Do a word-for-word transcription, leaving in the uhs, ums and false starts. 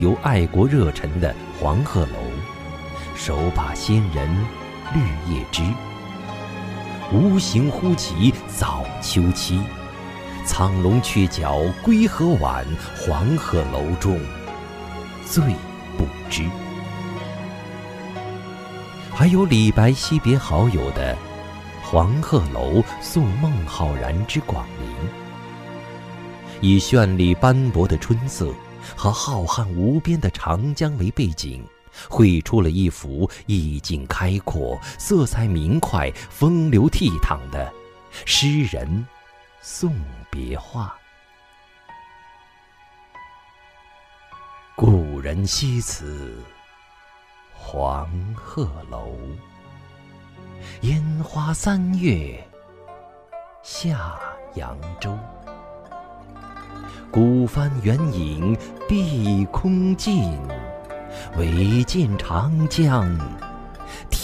有爱国热忱的黄鹤楼，手把仙人绿叶枝。无形忽起早秋期，苍龙鹊角归何晚？黄鹤楼中最不知。还有李白惜别好友的黄鹤楼送孟浩然之广陵，以绚丽斑驳的春色和浩瀚无边的长江为背景，绘出了一幅意境开阔、色彩明快、风流倜傥的诗人送别画。故人西辞黄鹤楼，烟花三月下扬州。孤帆远影碧空尽，唯见长江